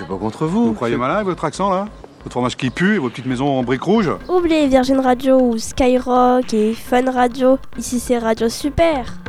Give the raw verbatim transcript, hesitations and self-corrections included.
pas contre vous. Vous croyez malin avec votre accent là? Votre fromage qui pue et vos petites maisons en briques rouges? Oubliez Virgin Radio ou Skyrock et Fun Radio. Ici c'est Radio Super.